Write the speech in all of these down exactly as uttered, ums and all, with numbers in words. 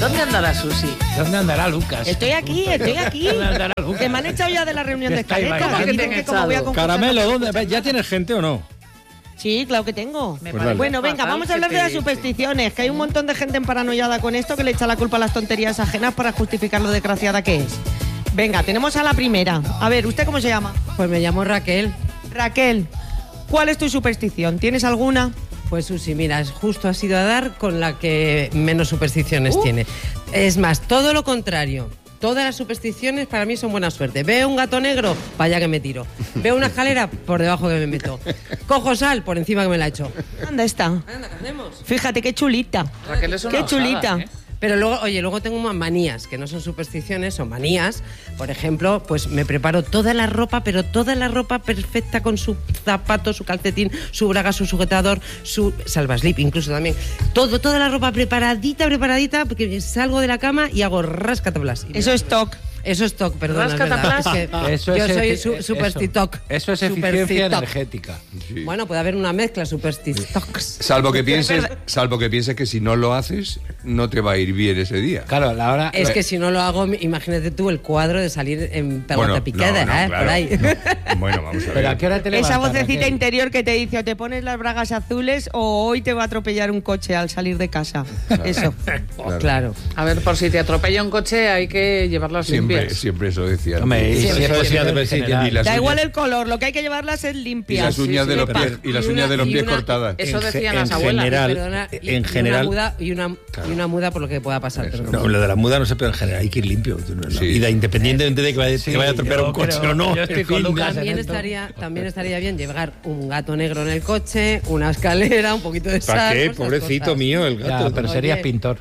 ¿Dónde andará Susi? ¿Dónde andará Lucas? Estoy aquí, estoy aquí. ¿Dónde andará Lucas? Que me han echado ya de la reunión de Está ahí escaleta. bailando. Que ¿Cómo que dicen te que han como voy a echado? concursar- Caramelo, ¿dónde? ¿Ya tienes gente o no? Sí, claro que tengo. Me Pues parece dale. Bueno, venga, fatal vamos a que hablar de te- las supersticiones, que hay un montón de gente emparanoiada con esto que le echa la culpa a las tonterías ajenas para justificar lo desgraciada que es. Venga, tenemos a la primera. A ver, ¿usted cómo se llama? Pues me llamo Raquel. Raquel, ¿cuál es tu superstición? ¿Tienes alguna? Pues Susi, mira, justo ha sido a dar con la que menos supersticiones Uh. tiene. Es más, todo lo contrario. Todas las supersticiones para mí son buena suerte. Veo un gato negro, para allá que me tiro. Veo una escalera, por debajo que me meto. Cojo sal, por encima que me la echo. ¿Dónde está? Anda, ¿qué hacemos? Fíjate, qué chulita. Raquel es una Qué osada, chulita. ¿eh? Pero luego, oye, luego tengo más manías, que no son supersticiones, son manías. Por ejemplo, pues me preparo toda la ropa, pero toda la ropa perfecta con su zapato, su calcetín, su braga, su sujetador, su salvaslip incluso también. Todo, toda la ropa preparadita, preparadita, porque salgo de la cama y hago rascatablas. Y me- Eso es toc. Eso es toc, perdón. Es verdad. Rascatablas. Es que Eso yo es soy efi- su, super eso. TikTok. Eso es Super eficiencia TikTok. energética. Sí. Bueno, puede haber una mezcla, super TikToks. Salvo que pienses, salvo que pienses que si no lo haces, no te va a ir bien ese día. Claro, la hora... Es que si no lo hago, imagínate tú el cuadro de salir en pelota picada, no, no, ¿eh? claro, Por ahí. no. Bueno, vamos a ver. ¿Pero a qué hora te levantas, Esa vocecita Raquel? interior que te dice o te pones las bragas azules o hoy te va a atropellar un coche al salir de casa. Eso. Claro. Claro. A ver, por si te atropella un coche hay que llevarlas Siempre, limpias. siempre eso decía. Hombre, y Sí, si es eso posible, decía, en sí, general. y las Da uñas- igual el color, lo que hay que llevarlas es y limpias. las uñas sí, de sí, los de pies paz. y las Y uñas una- de los y pies una- cortadas. Eso En ge- decían en las abuelas. general, Perdona, y, en y general- una muda, y, una, y una muda por lo que pueda pasar. Eso. perdón. No, lo de la muda no sé, pero en general hay que ir limpio. La Sí. vida, independientemente de que vaya, Sí, que vaya a atropellar yo un coche creo- o no. yo estoy en con fin, Lucas. También en esto. estaría, también estaría bien llevar un gato negro en el coche, una escalera, un poquito de sal. ¿Para qué? pues esas Pobrecito cosas. mío, el Ya, gato. pero Oye. serías pintor.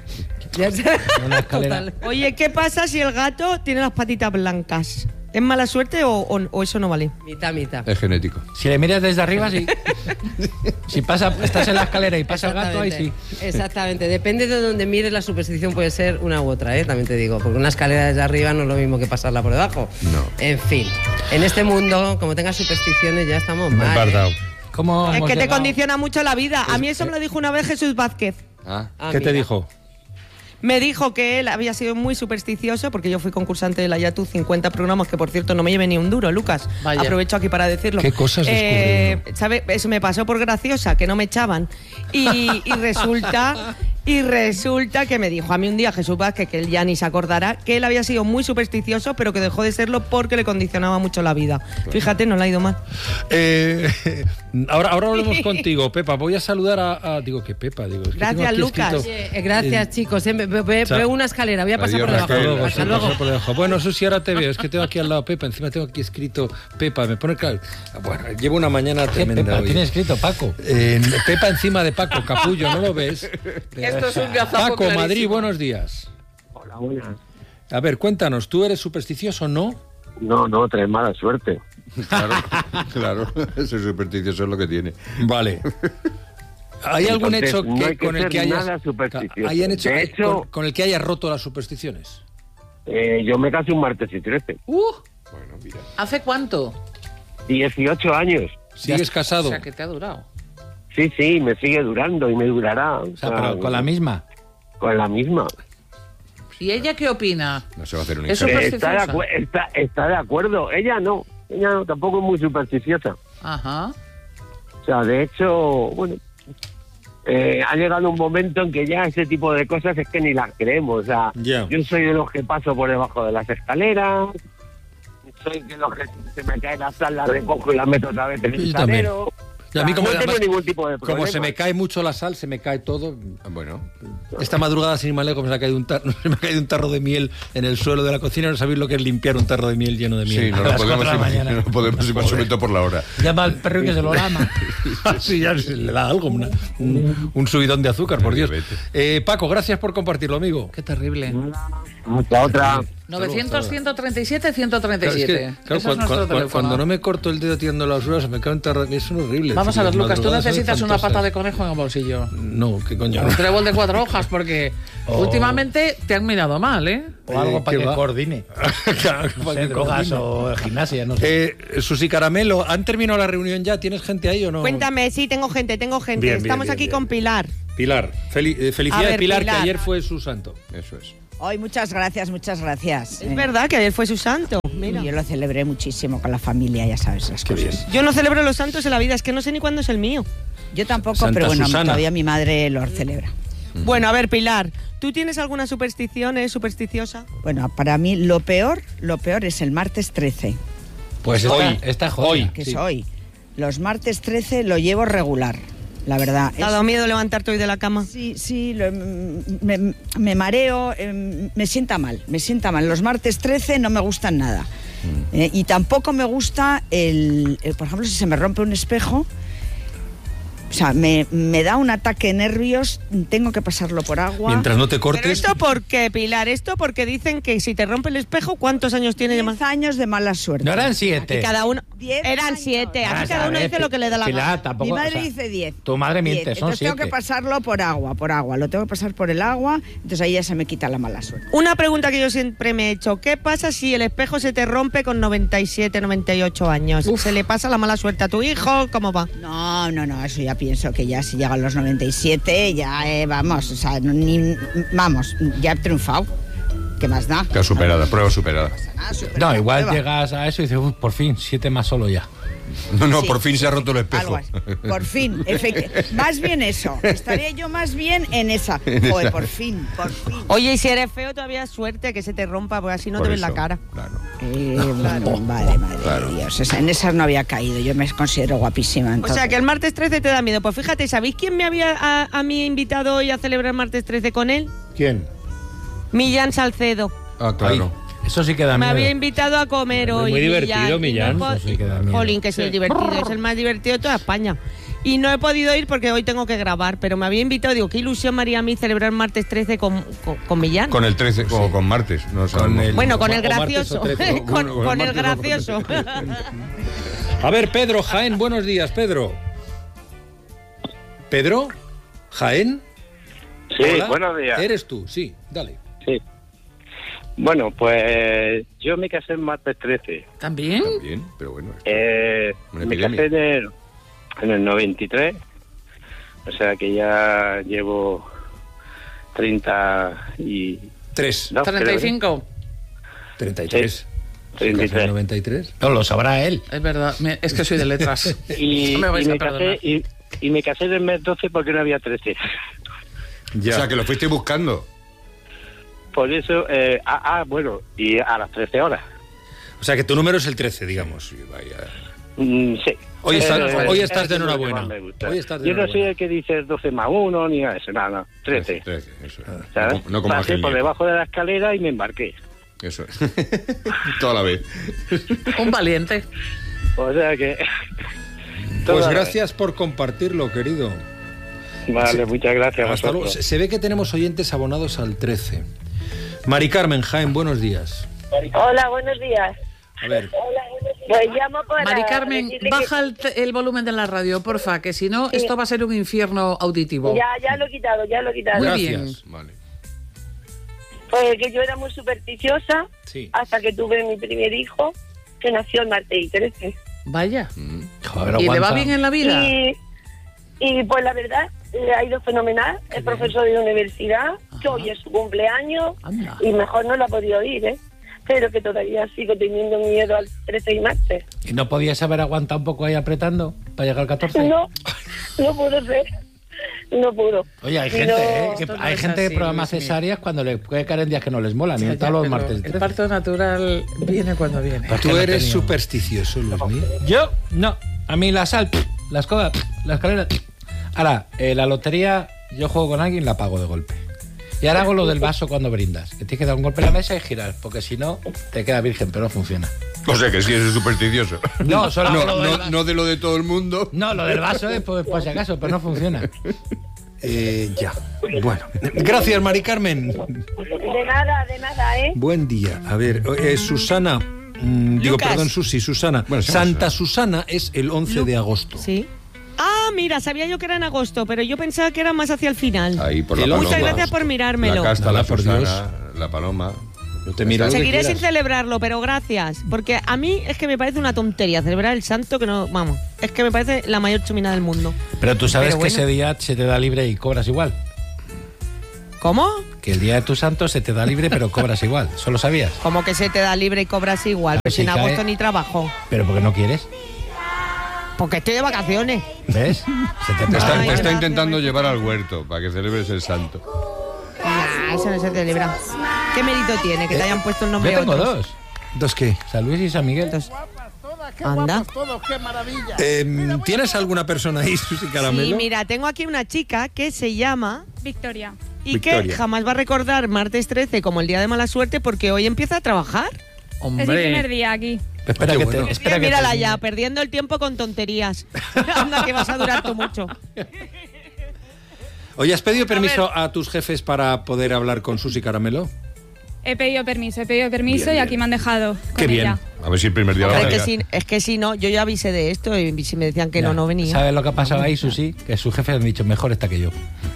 Ya sé. Una escalera. Total. Oye, ¿qué pasa si el gato tiene las patitas blancas? ¿Es mala suerte o, o- o eso no vale? Mitad, mitad. Es genético. Si le miras desde arriba, sí. Si pasa, estás en la escalera y pasa el gato, ahí sí. Exactamente. Exactamente. Depende de donde mires, la superstición puede ser una u otra, ¿eh? También te digo. Porque una escalera desde arriba no es lo mismo que pasarla por debajo. No. En fin. En este mundo, como tengas supersticiones, ya estamos Me he mal. pardado. ¿eh? ¿Cómo Es hemos que te llegado? condiciona mucho la vida. A mí eso me lo dijo una vez Jesús Vázquez. Ah, Ah, ¿Qué te mira. dijo? Me dijo que él había sido muy supersticioso porque yo fui concursante de la Yatu, cincuenta programas, que por cierto no me llevé ni un duro, Lucas. Vaya. Aprovecho aquí para decirlo. ¿Qué cosas eh, descubrió ¿sabe? Eso me pasó por graciosa, que no me echaban. Y, y resulta y resulta que me dijo a mí un día Jesús Vázquez, que él ya ni se acordará, que él había sido muy supersticioso, pero que dejó de serlo porque le condicionaba mucho la vida. Fíjate, no le ha ido mal. Eh, ahora, ahora hablemos contigo, Pepa. Voy a saludar a. a- digo que Pepa, digo. es que Gracias, tengo aquí Lucas. escrito- Oye, eh, gracias, chicos. eh, ve- ve- Chao. Veo una escalera, voy a pasar Adiós, por debajo. Raquel. Hasta luego, Hasta sí, luego. paso por debajo. Bueno, Susi, ahora te veo. Es que tengo aquí al lado Pepa. Encima tengo aquí escrito Pepa. Me pone claro. Bueno, llevo una mañana ¿Qué, tremenda Pepa? hoy. Tiene escrito Paco. Eh, Pepa encima de Paco, capullo, ¿no lo ves? Esto es un gazapo Paco, clarísimo. Madrid, buenos días. Hola, buenas. A ver, cuéntanos, ¿tú eres supersticioso o no? No, no, traes mala suerte. claro, claro. Ese supersticioso es lo que tiene. Vale. ¿Hay algún Entonces, hecho no que, hay que con el ser que hayas nada supersticioso. ¿hay un hecho, De hecho- con, con el que hayas roto las supersticiones? Eh, yo me casé un martes y trece. Uh, Bueno, mira. ¿hace cuánto? dieciocho años. ¿Sigues casado? O sea, que te ha durado. Sí, sí, me sigue durando y me durará. O sea, pero con la misma. Con la misma. ¿Y ella qué opina? No se va a hacer un Es hija. Eh, supersticiosa. está, de acu- está, está de acuerdo. Ella no. Ella no, tampoco es muy supersticiosa. Ajá. O sea, de hecho, bueno, eh, ha llegado un momento en que ya ese tipo de cosas es que ni las creemos. O sea, Ya. yo soy de los que paso por debajo de las escaleras, soy de los que se me cae la sal, la recojo y la meto otra vez en el Yo también. salero. Y a mí O sea, como, no tengo además, ningún tipo de problema. como se me cae mucho la sal, se me cae todo. Bueno, Esta madrugada, sin ir más lejos, me ha caído un tarro, se me ha caído un tarro de miel en el suelo de la cocina. No sabéis lo que es limpiar un tarro de miel lleno de miel. sí, no A lo las podemos cuatro de la imaginar, mañana. no podemos imaginar, sobre todo por la hora. Llama al perro y que se lo lama. Sí, ya se le da algo, una- un, un subidón de azúcar, por Dios. Vete. Eh, Paco, gracias por compartirlo, amigo. Qué terrible. Hasta otra. novecientos, ciento treinta y siete, ciento treinta y Claro, es que, siete. claro, Ese es cuando, nuestro cuando- teléfono. cuando no me corto el dedo tirando la basura, se me cae un tarro. Es horrible. Vamos a ver, Las Lucas, tú madrugadas son necesitas una espantosas. pata de conejo en el bolsillo. No, qué coño. Un trébol de cuatro hojas, porque Oh. últimamente te han mirado mal, ¿eh? O algo Eh, para ¿qué que va? coordine. Claro, No para sé, que drogas coordine. o gimnasia, no sé. Eh, Susi Caramelo, ¿han terminado la reunión ya? ¿Tienes gente ahí o no? Cuéntame, sí, tengo gente, tengo gente. Bien, bien, Estamos bien, aquí bien, con bien. Pilar. Pilar. Fel- eh, felicidades, ver, Pilar, Pilar. que ayer fue su santo. Eso es. Hoy muchas gracias, muchas gracias. Es verdad que ayer fue su santo. Mira. Yo lo celebré muchísimo con la familia, ya sabes las Qué bien. cosas. Yo no celebro los santos en la vida, es que no sé ni cuándo es el mío. Yo tampoco, Santa pero bueno, Susana. todavía mi madre lo celebra. Bueno, a ver, Pilar, ¿tú tienes alguna superstición, eh, supersticiosa? Bueno, para mí lo peor, lo peor es el martes trece, Pues Hoy. esta, esta joya. Hoy. que Sí. es hoy. Los martes trece lo llevo regular, la verdad. ¿Te ha Es- dado miedo levantarte hoy de la cama? Sí, sí, lo- me, me mareo, eh, me sienta mal, me sienta mal. Los martes trece no me gustan nada. Eh, y tampoco me gusta el, el, por ejemplo, si se me rompe un espejo, o sea, me, me da un ataque de nervios, tengo que pasarlo por agua. Mientras no te ¿Pero cortes. esto por qué, Pilar? Esto porque dicen que si te rompe el espejo, ¿cuántos años tiene de más? diez años de mala suerte. No eran Aquí siete. cada uno... Diez Eran años. siete, Ah, aquí cada uno sabes, dice lo que le da la Pilar, gana. tampoco, Mi madre o sea, dice diez. Tu madre miente, Diez. son Entonces tengo que siete. pasarlo por agua, por agua. Lo tengo que pasar por el agua, entonces ahí ya se me quita la mala suerte. Una pregunta que yo siempre me he hecho, ¿qué pasa si el espejo se te rompe con noventa y siete, noventa y ocho años? ¿Se le pasa la mala suerte a tu hijo? ¿Cómo va? No, no, no, eso ya pienso que ya si llegan los noventa y siete, ya eh, vamos, o sea, no- ni, vamos, ya he triunfado. ¿Qué más da? Está superada, prueba superada. Ah, súper No, bien, igual prueba. llegas a eso y dices, "Uf, por fin, siete más solo ya". No, no, Sí, por fin se ha sí, roto el espejo. algo así. Por fin, efectivamente. Más bien eso. Estaría yo más bien en esa. Joder, por fin, por fin. Oye, y si eres feo todavía es suerte que se te rompa, porque así no Por te ves la eso, cara. Claro. Eh, bueno, vale, madre Claro. de Dios. O sea, en esas no había caído. Yo me considero guapísima. O Entonces. sea, que el martes trece te da miedo. Pues fíjate, ¿sabéis quién me había a, a mí invitado hoy a celebrar martes trece con él? ¿Quién? Millán Salcedo. Ah, claro. Eso sí que da Me miedo. había invitado a comer Muy hoy. divertido, y Millán. no he po- Eso sí que da miedo. Jolín, que es el divertido. Es el más divertido de toda España. Y no he podido ir porque hoy tengo que grabar, pero me había invitado. Digo, qué ilusión me haría a mí celebrar martes trece con, con, con Millán. Con el trece, o con martes. No sabemos. el- Bueno, con o- el o martes gracioso. o trece, o- con bueno, con el martes o con gracioso. A ver, Pedro, Jaén, buenos días, Pedro. ¿Pedro? ¿Jaén? Sí, Hola. buenos días. Eres tú, sí, dale. Sí. Bueno, pues yo me casé en martes trece. ¿También? También, pero bueno. Eh, Una me epidemia. casé en el, en el noventa y tres. O sea que ya llevo treinta y... Tres. No, treinta y cinco. treinta y tres. treinta y tres. noventa y tres. No, lo sabrá él. Es verdad, me- es que soy de letras. Y, No me vais y a me perdonar. casé, y, y me casé en el mes doce porque no había trece. Ya. O sea, que lo fuiste buscando. Por eso, eh, ah, ah, bueno, y a las trece horas. O sea, que tu número es el trece, digamos. Sí, vaya. Mm, sí. Hoy estás- Eh, hoy es estás de el número que enhorabuena. más me gusta. Hoy estás de Yo no soy enhorabuena. el que dice doce más uno ni nada de eso, nada, no, trece. trece, eso. ¿Sabes? No, no como Pasé aquel por nieto. debajo de la escalera y me embarqué. Eso es. Toda la vez. Un valiente. O sea que... Pues toda la gracias por compartirlo, querido. vez. Vale, muchas gracias a Hasta luego. vosotros. Se, se ve que tenemos oyentes abonados al trece. Mari Carmen, Jaén, buenos días. Hola, buenos días. A ver, Pues llamo para... Mari Carmen, decirle baja el, te- el volumen de la radio, porfa, que si no, esto va a ser un infierno auditivo. que- Ya, ya lo he quitado, ya lo he quitado. Muy gracias. bien. Vale. Pues que yo era muy supersticiosa Sí. hasta que tuve mi primer hijo, que nació el martes y trece. Vaya. Joder, ¿Y le va aguanta. bien en la vida? Y, y pues la verdad, le ha ido fenomenal. Es profesor de universidad, que hoy es su cumpleaños, Anda. y mejor no lo ha podido ir, ¿eh? Pero que todavía sigo teniendo miedo al trece y martes. ¿Y no podías haber aguantado un poco ahí apretando para llegar al catorce? No, no pudo ser. No pudo. Oye, hay Y gente, no- ¿eh? que Esto no hay es gente así, que programa Luismi. cesáreas cuando le puede caer en días que no les molan, y Ya, está ya, los pero martes. el trece. parto natural viene cuando viene. Pues tú que no eres tenía. supersticioso, Luismi. Yo, no. A mí la sal, la escoba, la escalera. Ahora, eh, la lotería, yo juego con alguien y la pago de golpe. Y ahora hago lo del vaso cuando brindas, que tienes que dar un golpe en la mesa y girar, porque si no, te queda virgen, pero no funciona. O sea, que sí, eso es supersticioso. No, solo hago no, lo del no, va- no de lo de todo el mundo. No, lo del vaso es por, por si acaso, pero no funciona. Eh, ya. Bueno, gracias, Mari Carmen. De nada, de nada, ¿eh? Buen día. A ver, eh, Susana. mm, digo, Lucas. perdón, Susi, Susana. Bueno, se llama Santa Susana es el once de agosto. Sí. Ah, mira, sabía yo que era en agosto, pero yo pensaba que era más hacia el final. Ahí por la El paloma. once de Muchas gracias por mirármelo. La casta, Nada, la por Susana, la paloma. Yo te miro lo que Seguiré sin quieras. celebrarlo, pero gracias. Porque a mí es que me parece una tontería celebrar el santo que no... Vamos, es que me parece la mayor chumina del mundo. Pero tú sabes Pero que bueno. ese día se te da libre y cobras igual. ¿Cómo? Que el día de tu santo se te da libre pero cobras igual. ¿Solo sabías? Como que se te da libre y cobras igual. A ver Pues si en cae. agosto ni trabajo. ¿Pero porque no quieres? Porque estoy de vacaciones. ¿Ves? Se te Te está, Ay, te está gracias. intentando llevar al huerto para que celebres el santo. Nah, eso no se celebra. ¿Qué mérito tiene que te hayan puesto el nombre Yo tengo otros? dos. ¿Dos qué? San Luis y San Miguel. Dos. Anda. Eh, ¿Tienes alguna persona ahí, Susi Caramelo? Sí, mira, tengo aquí una chica que se llama Victoria. y Victoria. que jamás va a recordar martes trece como el día de mala suerte porque hoy empieza a trabajar. Es mi primer día aquí. Espera Qué que bueno. te, espera que Mírala termine. ya, perdiendo el tiempo con tonterías. Anda, que vas a durar tú mucho. Oye, ¿has pedido permiso a, tus jefes para poder hablar con Susi Caramelo? He pedido permiso, he pedido permiso Bien, y bien. aquí me han dejado. Con Qué bien. ella. A ver si el primer día la Hombre, van a que liar. si, es que si no, yo ya avisé de esto y si me decían que Ya. no, no venía. ¿Sabes lo que ha pasado ahí, Susi? Que sus jefes han dicho, mejor está que yo.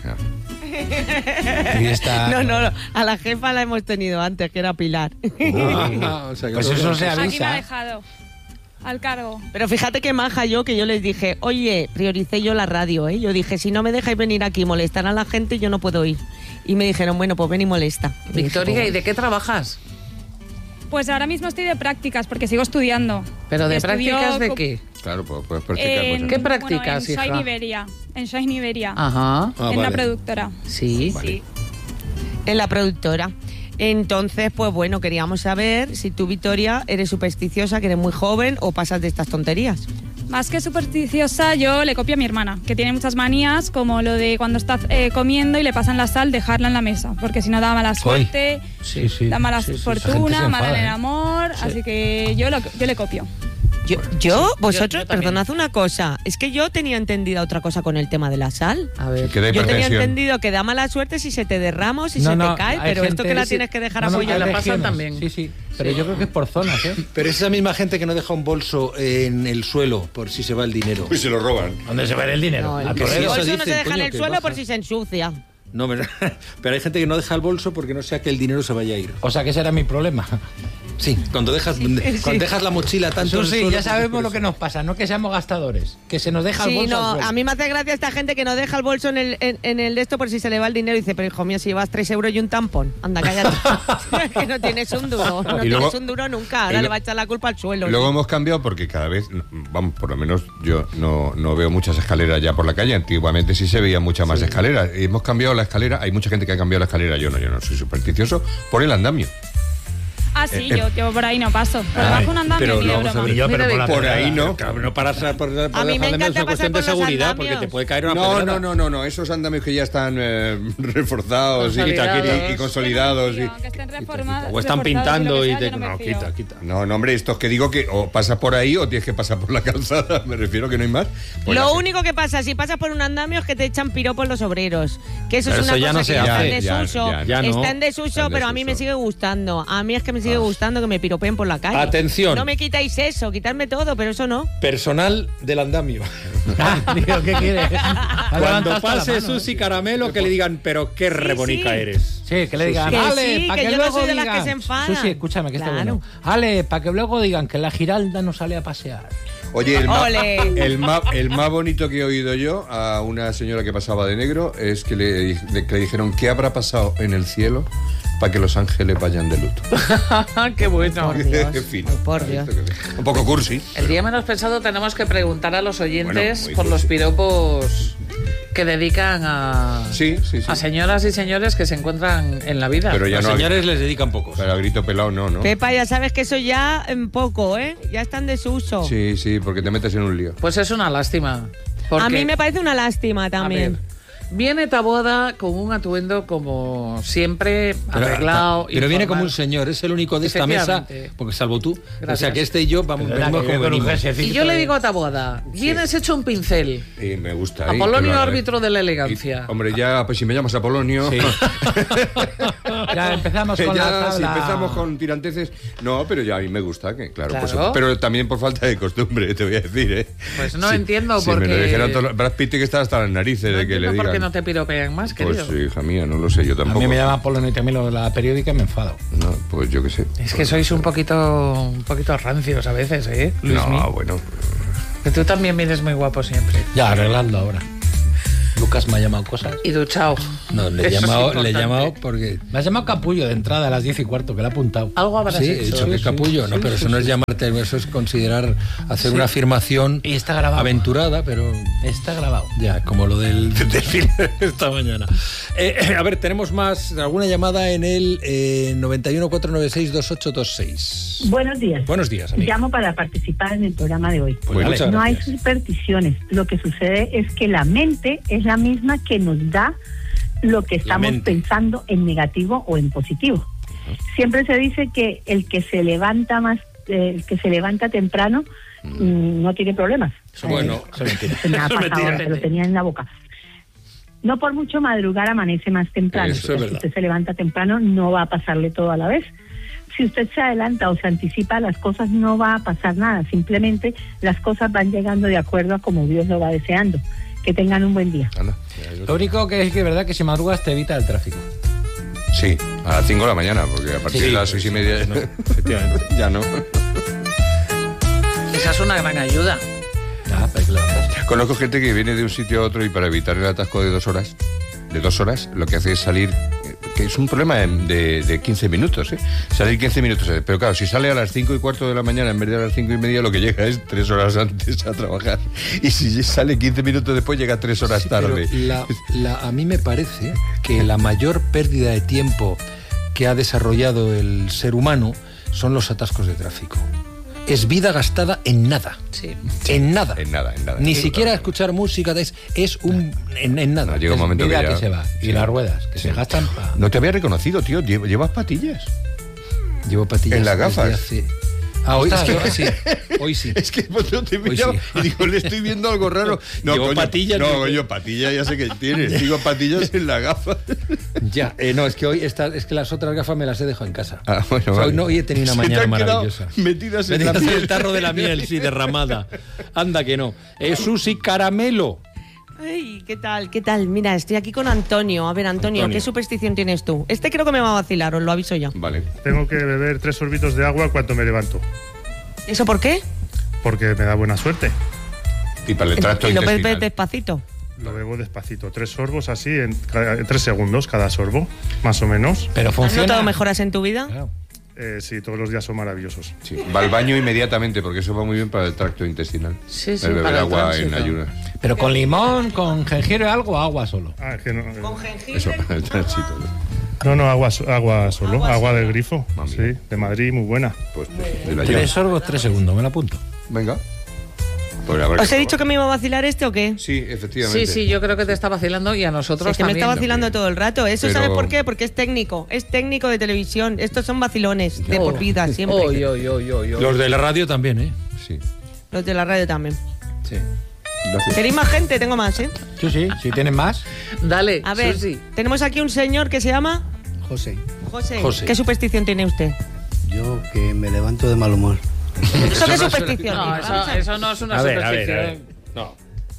Y está... No, no, no, a la jefa la hemos tenido antes, que era Pilar. Ah, o sea, que Pues no- eso se Aquí me ha avisa. dejado. Al cargo. Pero fíjate que maja yo, que yo les dije, oye, prioricé yo la radio, ¿eh? Yo dije, si no me dejáis venir aquí y molestar a la gente, yo no puedo ir. Y me dijeron, bueno, pues ven y molesta. Y dije, Victoria, pues ¿y de qué trabajas? Pues ahora mismo estoy de prácticas porque sigo estudiando. ¿Pero de Estudio prácticas de co- qué? Claro, pues puedes practicar En, cosas. ¿Qué practicas, bueno, en hija? Shine Iberia. En Shine Iberia. Ajá. Ah, en una vale. productora. Sí. Sí, en la productora. Entonces, pues bueno, queríamos saber si tú, Victoria, eres supersticiosa, que eres muy joven o pasas de estas tonterías. Más que supersticiosa, yo le copio a mi hermana, que tiene muchas manías, como lo de cuando está eh, comiendo y le pasan la sal, dejarla en la mesa, porque si no da mala suerte, Sí, sí. da mala Sí, sí, esa gente se fortuna, mala en enfada, el ¿eh? amor, así que yo, lo, yo le copio. Yo, yo vosotros, yo también. perdonad una cosa, es que yo tenía entendida otra cosa con el tema de la sal. A ver. Que da Yo tenía hipertensión. entendido que da mala suerte si se te derrama o si No, se no, te cae, hay pero esto gente- que la sí. tienes que dejar No, no, apoyada. la hay pasan regiones. también. Sí, sí. Pero yo creo que es por zonas, ¿eh? Pero es esa misma gente que no deja un bolso en el suelo por si se va el dinero. Uy, se lo roban. ¿Dónde se va el dinero? No, el A que sí, Toledo. eso bolso no dicen, se deja en coño, el que suelo baja. por si se ensucia. No, pero, pero hay gente que no deja el bolso porque no sea que el dinero se vaya a ir. O sea, que ese era mi problema. Sí, cuando dejas, cuando dejas la mochila tanto en el Susi, suelo, ya pues sabemos por lo eso. que nos pasa, no que seamos gastadores, que se nos deja el Sí, bolso al no, suelo. a mí me hace gracia esta gente que no deja el bolso en el, en, en el de esto por si se le va el dinero y dice, pero hijo mío, si llevas tres euros y un tampón, anda, cállate. que no tienes un duro, no Y luego- tienes un duro nunca, ahora y lo- le va a echar la culpa al suelo. Luego hemos cambiado porque cada vez, vamos, por lo menos yo no, no veo muchas escaleras ya por la calle. Antiguamente sí se veían muchas más escaleras. Y hemos cambiado la escalera, hay mucha gente que ha cambiado la escalera. Yo no, yo no soy supersticioso por el andamio. Ah, sí, Eh, yo, yo por ahí no paso. Por debajo de un andamio pero ni lo de vamos a broma. ver. Y yo, pero Mira, por la Por pedrada. ahí no. Claro, no para, por, por A mí me dejar de encanta es una pasar cuestión por de los seguridad andamios. porque te puede caer una No, pedrada. no, no, no, no. Esos andamios que ya están eh, reforzados y, Consolidados. y consolidados. y- Aunque estén reformados. O están reforzados pintando lo que y sea, te... yo no me No, fío. quita, quita. No, no, hombre, estos que digo que o pasas por ahí o tienes que pasar por la calzada. Me refiero que no hay más. Pues Lo la- único que pasa, si pasas por un andamio, es que te echan piropos los obreros. Que eso Pero es una eso ya cosa no se que está hace. en Ya, desuso. ya, ya no. Está en desuso, Está en pero a mí me desuso. sigue gustando. A mí es que me sigue gustando que me piropeen por la calle. Atención. No me quitáis eso, quitarme todo, pero eso no. Personal del andamio. Ah, digo, ¿qué quieres? Ha Cuando levantado hasta la pase mano, Susi ¿eh? Caramelo, que le digan, pero qué re bonica sí. eres. Sí, que le digan, Que Ale, sí, para que que, yo no luego soy de las digan... que se enfadan. Susi, escúchame, que está Claro. bueno. Ale, para que luego digan que la Giralda no sale a pasear. Oye, el más, Ole. el, más, el más bonito que he oído yo a una señora que pasaba de negro es que le, di- que le dijeron qué habrá pasado en el cielo para que los ángeles vayan de luto. Qué bueno. Por Dios. Qué fino. Ay, por Dios. Un poco cursi. El día menos pensado tenemos que preguntar a los oyentes Bueno, muy por los cursi. piropos que dedican a, Sí, sí, sí. a señoras y señores que se encuentran en la vida. Pero ya Los no. señores les dedican pocos. Pero a grito pelado no, ¿no? Pepa, ya sabes que eso ya en poco, ¿eh? Ya está en desuso. Sí, sí, porque te metes en un lío. Pues es una lástima. Porque, A mí me parece una lástima a también. ver, viene Taboada con un atuendo como siempre, arreglado. pero viene como un informal. señor, es el único de esta mesa, Efectivamente. porque salvo tú. Gracias. O sea que este y yo vamos, Perdona, venimos que como yo con un venimos. jerseycito Y yo le de- digo a Taboada, vienes hecho un pincel. Y me gusta. ¿eh? Apolonio, Que lo haga. árbitro de la Y, elegancia. hombre, ya, pues si me llamas Apolonio. Sí. Ya empezamos con ya, la tabla. Si empezamos con tiranteces, no, pero ya a mí me gusta, que claro, Claro. Pues, pero también por falta de costumbre, te voy a decir, ¿eh? Pues no Si- entiendo si por me lo qué- dijeran todos los- Brad Pitt que está hasta las narices No de que le entiendo digan. por qué no te piropean más, Pues querido. sí, hija mía, no lo sé, yo A tampoco. mí me llaman Polonio y también lo de la periódica y me enfado. No, pues yo qué sé. Es que sois un poquito, un poquito rancios a veces, ¿eh, Luismi? No, bueno. Que tú también vienes muy guapo siempre. Ya, arreglando ahora. Lucas me ha llamado cosas. Y duchao. No, le he Eso es llamado, le he importante. llamado porque... Me has llamado capullo de entrada a las diez y cuarto, que le he apuntado. Algo habrás Sí, he hecho. dicho que sí, capullo, no, sí, pero sí, eso no sí. es llamarte, eso es considerar hacer una afirmación Y está grabado. aventurada, pero Está grabado. ya, como lo del desfile esta mañana. Eh, a ver, tenemos más, alguna llamada en el eh, noventa y uno, cuatrocientos noventa y seis, veintiocho veintiséis. Buenos días. Buenos días, amigo. Llamo para participar en el programa de hoy. Pues Bueno, muchas No hay gracias. supersticiones. Lo que sucede es que la mente es la misma que nos da lo que estamos mente. pensando en negativo o en positivo. Siempre se dice que el que se levanta más, eh, el que se levanta temprano mm, no tiene problemas. Bueno, Eh, se me ha Eso es pasado, mentira. se lo tenía en la boca. No por mucho madrugar amanece más temprano. Eso es Pero si verdad. usted se levanta temprano no va a pasarle todo a la vez. Si usted se adelanta o se anticipa las cosas no va a pasar nada. Simplemente las cosas van llegando de acuerdo a como Dios lo va deseando. Que tengan un buen día. Anda. Lo único que es que es verdad que si madrugas te evita el tráfico. Sí, a las cinco de la mañana, porque a partir Sí, de las seis y media no, efectivamente. ya no. Esa es una gran ayuda. Ah, pero que lo hagas. Conozco gente que viene de un sitio a otro y para evitar el atasco de dos horas, de dos horas, lo que hace es salir, eh, que es un problema de, de, de quince minutos, ¿eh? Salir quince minutos, eh, pero claro, si sale a las cinco y cuarto de la mañana en vez de a las cinco y media, lo que llega es tres horas antes a trabajar. Y si sale quince minutos después, llega tres horas Sí, pero tarde. la- la- a mí me parece que la mayor pérdida de tiempo que ha desarrollado el ser humano son los atascos de tráfico. Es vida gastada en nada. Sí. En nada. En nada, en nada. Ni Sí, siquiera claro. escuchar música, es, es un en, en nada. No, llega un momento Vida que que, ya... se va. Y Sí. las ruedas, que Sí. se gastan pa- No te había reconocido, tío. Lle- ¿Llevas patillas? Llevo patillas En las desde gafas. hace- Ah, hoy, es que, Ostras, sí, hoy sí. Es que pues, no te Hoy miraba sí. y digo, le estoy viendo algo raro. No, Llevo coño, patillas, No, digo- coño, patillas ya sé que tienes. Digo patillas en la gafa. Ya, eh, no, es que hoy esta, es que las otras gafas me las he dejado en casa. Ah, bueno, O sea, hoy, vale. no, hoy he tenido una Se te mañana han quedado maravillosa. metidas en la Metidas en piel. el tarro de la miel, sí, derramada. Anda que no. Eh, Susi Caramelo. Ay, ¿qué tal? ¿Qué tal? Mira, estoy aquí con Antonio. A ver, Antonio, Antonio. ¿qué superstición tienes tú? Este creo que me va a vacilar, os lo aviso ya. Vale. Tengo que beber tres sorbitos de agua cuando me levanto, ¿Eso por qué? porque me da buena suerte. Y para el tracto Y lo bebes intestinal. despacito. Lo bebo despacito, tres sorbos así, en, cada- en tres segundos cada sorbo, más o menos. Pero ¿Has funciona. notado mejoras en tu vida? Claro. Eh, sí, todos los días son maravillosos. Sí, va al baño inmediatamente porque eso va muy bien para el tracto intestinal. Sí, sí, El beber para el agua en tránsito. ayunas. Pero con limón, con jengibre, algo, agua solo. Ah, es que no, eh, Con jengibre. Eso para el tránsito. ¿no? no, no, agua, so- agua solo, Agua agua, solo. del grifo, Mami. sí, de Madrid, muy buena. Pues de la Tres llave. sorbos, tres segundos, me lo apunto. Venga. Pues habrá ¿Os he que dicho que me iba a vacilar este o qué? Sí, efectivamente. Sí, sí, yo creo que te está vacilando y a nosotros Es que me también. está vacilando todo el rato. ¿Eso Pero- sabes por qué? Porque es técnico. Es técnico de televisión. Estos son vacilones de Oh. por vida, siempre. Oy, oy, oy, oy, oy. Los de la radio también, ¿eh? Sí. Los de la radio también. Sí. Gracias. ¿Queréis más gente? Tengo más, ¿eh? Sí, sí, si tienes más. Dale, A ver, Susi. tenemos aquí un señor que se llama José, José. José. ¿Qué superstición tiene usted? yo que me levanto de mal humor. ¿Eso qué superstición No, es? eso, eso no es una A ver, a superstición. ver, a ver. No.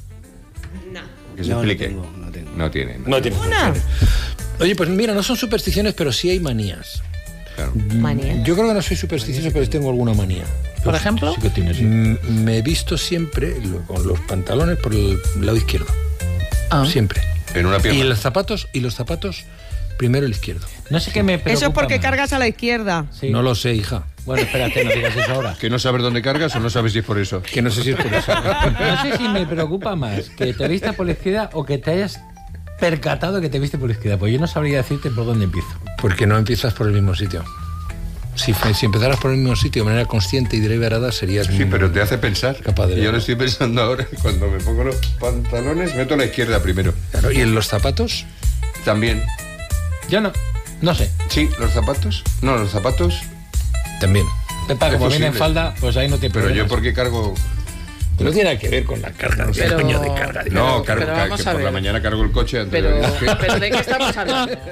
Que se No, no explique. tengo, no tengo. No tiene. No tiene. Una. Oye, pues mira, no son supersticiones, pero sí hay manías. Claro. Manía. Yo creo que no soy supersticioso, pero tengo alguna manía. ¿Por ejemplo? Sí que tienes, sí. Mm, Me he visto siempre lo- con los pantalones por el lado izquierdo. Ah. Siempre. En una pierna. Y los zapatos, y los zapatos, primero el izquierdo. No sé qué me preocupa Eso es porque más. cargas a la izquierda. Sí. No lo sé, hija. Bueno, espérate, no digas eso ahora. Que no sabes dónde cargas o no sabes si es por eso. Que no sé si es por eso. No sé si me preocupa más que te viste por la izquierda o que te hayas percatado que te viste por la izquierda. Pues yo no sabría decirte por dónde empiezo. Porque no empiezas por el mismo sitio. Si, fue- si empezaras por el mismo sitio de manera consciente y deliberada, serías... Sí, pero te hace pensar. Capaz de Y yo verlo. lo estoy pensando ahora. Cuando me pongo los pantalones, meto la izquierda primero. Claro, ¿y en los zapatos? También. Yo no, no sé. Sí, los zapatos. No, los zapatos. También. Pepa, Es como viene en posible. falda, pues ahí no te Pero yo, ¿por qué cargo? No tiene nada que ver con la carga. No sé, Pero- coño de carga. No, Pero- cargo, pero ca- vamos que a por la ver. mañana cargo el coche antes Pero, de... pero ¿de qué estamos hablando?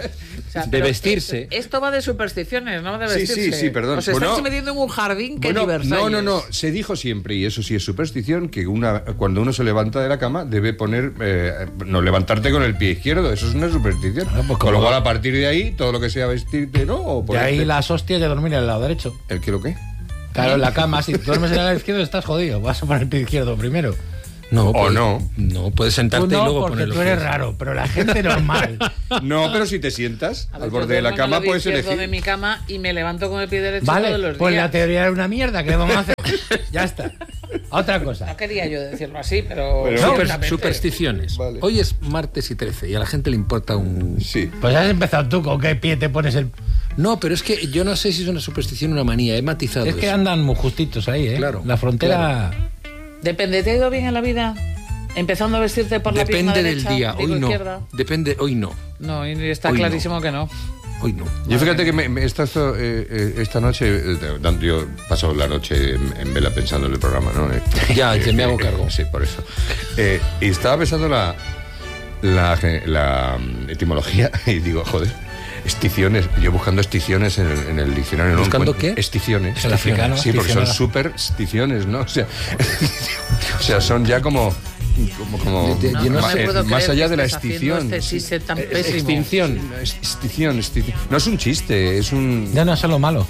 O sea, de pero vestirse. Esto va de supersticiones, no de Sí, vestirse. sí, sí, perdón. Os Bueno, estáis metiendo en un jardín que Bueno, ni Versalles. no, no, no. Se dijo siempre, y eso sí es superstición, que una, cuando uno se levanta de la cama debe poner, eh, no levantarte con el pie izquierdo. Eso es una superstición. Ah, pues con lo como- cual, a partir de ahí, todo lo que sea vestirte, ¿no? O De ahí ponerte- las hostias de dormir en el lado derecho. ¿El qué lo qué? Claro, en la cama, si duermes en el lado izquierdo estás jodido. Vas a poner el pie izquierdo primero. No, O puedes- no. No, puedes sentarte Tú y no, luego porque poner los tú eres pies. raro, pero la gente normal. No, pero si te sientas A ver, al yo borde de la duermo en el cama, lado puedes izquierdo elegir. de mi cama y me levanto con el pie derecho Vale, todos los pues días. la teoría era una mierda. ¿Qué vamos a hacer? Ya está. Otra cosa. No quería yo decirlo así, pero... Pero- Super- ciertamente. supersticiones. Vale. Hoy es martes y trece y a la gente le importa un... Sí. Pues has empezado tú, ¿con qué pie te pones el...? No, pero es que yo no sé si es una superstición o una manía. He matizado Es que eso. andan muy justitos ahí, ¿eh? Claro, La frontera... Depende, ¿te ha ido bien en la vida? Empezando a vestirte por la pierna Depende del derecha, día. digo, Hoy no. izquierda. Depende, hoy no. No, y está Hoy no. clarísimo que no. Hoy no. Yo fíjate que me, me- esta, esto, eh, eh, esta noche, eh, tanto yo he pasado la noche en, en vela pensando en el programa, ¿no? Eh, Ya, eh, que me hago eh, cargo. Sí, por eso. Eh, y estaba pensando la, la, ge- la, mm, etimología y digo, joder, esticiones. Yo buscando esticiones en el, en el diccionario. no ¿Buscando encuentro- qué? Esticiones. El africano, Sí, porque son esticionada. supersticiones, ¿no? O sea, o sea, son ya como... como, como De- de- No, yo no no me eh, puedo más creer allá que de la estés haciendo extinción. este chiste tan Eh, pésimo. Extinción. Extinción, extinción. No es un chiste, es un... Ya no es lo malo.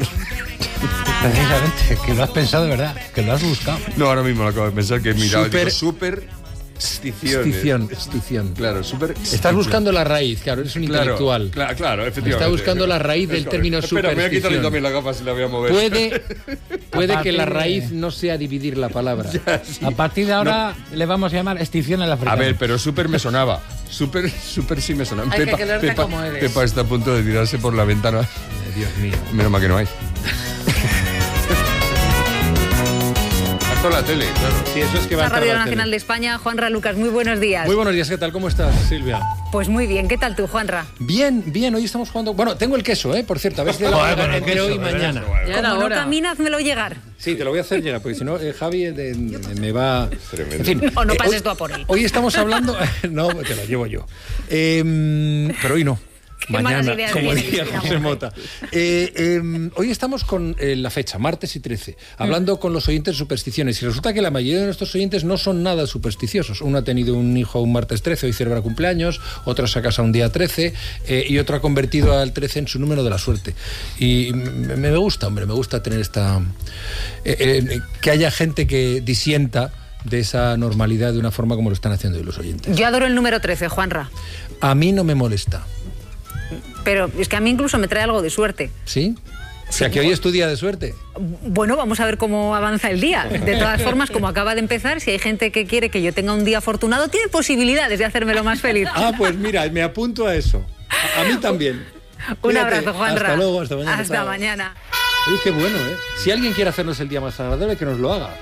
Precisamente, que lo has pensado de verdad, que lo has buscado. No, ahora mismo lo acabo de pensar que he mirado. Super- Digo, super Esticiones. Extinción, extinción. Claro, super. Estás buscando la raíz, claro, eres un intelectual. Claro, claro, efectivamente. Está buscando la raíz del Es término correcto. Espera, me voy a quitarle superstición. también las gafas y la voy a mover. Puede, puede A que la partir de- raíz no sea dividir la palabra. A partir de ahora le vamos a llamar extinción al A africano. ver, pero súper me sonaba. Súper, súper sí me sonaba. Hay que quererte Pepa, como eres. Pepa está a punto de tirarse por la ventana. Dios mío. Menos mal que no hay. Con la tele, claro. Sí, eso es que va a La entrar Radio la Nacional tele. de España, Juanra Lucas, muy buenos días. Muy buenos días, ¿qué tal? ¿Cómo estás, Silvia? Pues muy bien, ¿qué tal tú, Juanra? Bien, bien, hoy estamos jugando. Bueno, tengo el queso, ¿eh? Por cierto, a ver si te lo voy a Joder, dar con el entre queso, hoy y de veras. mañana. Ya era Como no hora. camina, házmelo llegar. Sí, te lo voy a hacer llegar, porque si no, eh, Javi eh, de- de- me va. Tremendo. En fin. O no eh, pases hoy- tú a por él. Hoy estamos hablando. No, te lo llevo yo. Eh, pero hoy no. Qué Mañana, malas ideas como tienes, diría mira, José hombre. Mota. Eh, eh, hoy estamos con eh, la fecha, martes y trece, hablando con los oyentes de supersticiones. Y resulta que la mayoría de nuestros oyentes no son nada supersticiosos. Uno ha tenido un hijo un martes trece, hoy celebra cumpleaños, otro se ha casado un día trece, eh, y otro ha convertido al trece en su número de la suerte. Y me, me gusta, hombre, me gusta tener esta... eh, eh, que haya gente que disienta de esa normalidad de una forma como lo están haciendo hoy los oyentes. Yo adoro el número trece, Juanra. A mí no me molesta. Pero es que a mí incluso me trae algo de suerte. ¿Sí? O sea, que hoy es tu día de suerte. Bueno, vamos a ver cómo avanza el día. De todas formas, como acaba de empezar, si hay gente que quiere que yo tenga un día afortunado, tiene posibilidades de hacérmelo más feliz. Ah, pues mira, me apunto a eso. A, a mí también. Un Cuídate. abrazo, Juanra. Hasta luego, hasta mañana. Hasta Chao. mañana. Oye, qué bueno, ¿eh? Si alguien quiere hacernos el día más agradable, que nos lo haga.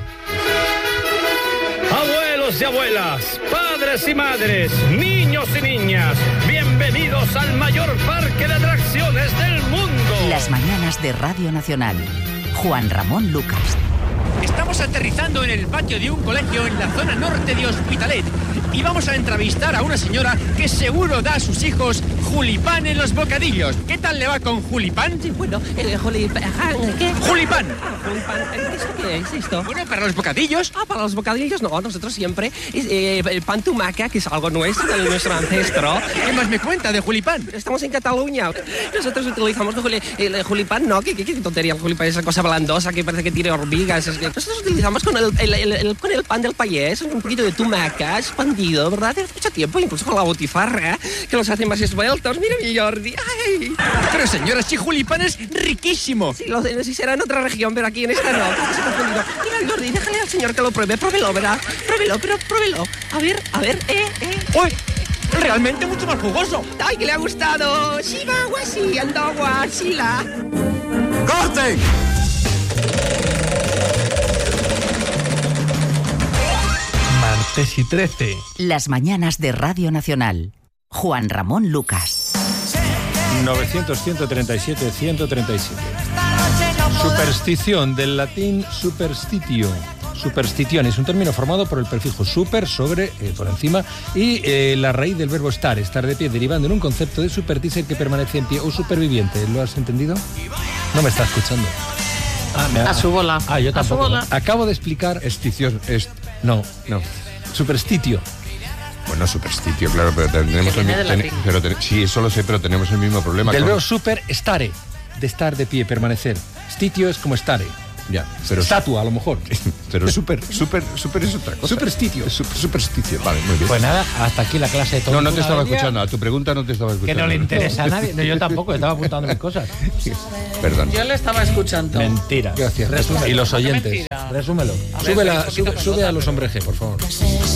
Abuelos y abuelas, padres y madres, niños y niñas, bienvenidos al mayor parque de atracciones del mundo. Las mañanas de Radio Nacional. Juan Ramón Lucas. Estamos aterrizando en el patio de un colegio en la zona norte de Hospitalet y vamos a entrevistar a una señora que seguro da a sus hijos julipán en los bocadillos. ¿Qué tal le va con julipán? Sí, bueno, Eh, julipán, ¿qué? ¡Julipán! Julipán, ¿esto qué es esto? Bueno, para los bocadillos. Ah, para los bocadillos no, nosotros siempre eh, el pan tumaca, que es algo nuestro, de nuestro ancestro. ¿Qué más me cuenta de julipán? Estamos en Cataluña. Nosotros utilizamos el, juli- el julipán, ¿no? ¿Qué, qué, qué tontería el julipán? Esa cosa blandosa que parece que tiene hormigas. Es que nosotros utilizamos con el, el, el, el- con el pan del payés, un poquito de tumaca expandido, ¿verdad? De mucho tiempo, incluso con la botifarra, que los hace más esbeltos. Mira mi Jordi. ¡Ay! Pero señora, si julipán es riquísimo. Sí, lo sé, sí será en otra región, pero aquí en esta no. Se ha confundido. Mira, Jordi, déjale al señor que lo pruebe. Pruébelo, ¿verdad? Pruébelo, pero pruébelo. A ver, a ver, eh, eh. ¡Uy! Realmente mucho más jugoso. ¡Ay, que le ha gustado! ¡Shiba, guasi, andagua, chila! ¡Corte! Martes y trece. Las mañanas de Radio Nacional. Juan Ramón Lucas. novecientos, ciento treinta y siete, ciento treinta y siete. Superstición, del latín superstitio. Superstición es un término formado por el prefijo super, sobre, eh, por encima, y eh, la raíz del verbo estar, estar de pie, derivando en un concepto de supertícer que permanece en pie o superviviente. ¿Lo has entendido? No me está escuchando. Ah, me ha... A su bola. Ah, yo tampoco. A su bola. Acabo de explicar... Esticio... Est... No, no. Superstitio. Bueno, superstitio, claro, pero tenemos el mismo... Ten... Pero ten... Sí, eso lo sé, pero tenemos el mismo problema. Del con... verbo super, estare, de estar de pie, permanecer. Stitio es como estare. Ya, pero... Estatua, a lo mejor. Pero super, super, super es otra cosa. Superstitio. Super, supersticio, vale, muy bien. Pues nada, hasta aquí la clase de todo. No, no te estaba escuchando, a tu pregunta no te estaba escuchando. Que no le interesa a nadie. No, yo tampoco, estaba apuntando mis cosas. Perdón. Yo le estaba escuchando. Mentira. Gracias. Resúmelo. Y los oyentes. Resúmelo. Sube, la, sube, sube a los hombres G, por favor.